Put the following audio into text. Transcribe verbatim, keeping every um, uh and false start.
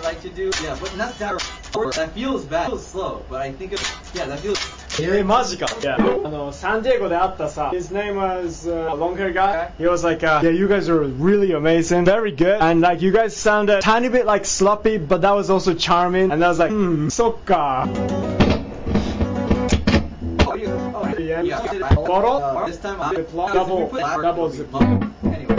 like to do. Yeah, but not that. That feels bad. It feels slow, but I think it. Yeah, that feels. えー、マジか。Yeah. あの、サンディエゴで会ったさ、his name was uh, a long hair guy. He was like, uh, yeah, you guys are really amazing, very good, and like you guys sounded a tiny bit like sloppy, but that was also charming, and I was like, hmm, そっか。 Oh, you, oh, yeah. Yeah. Bottle? Uh, this time, I, double, double zip.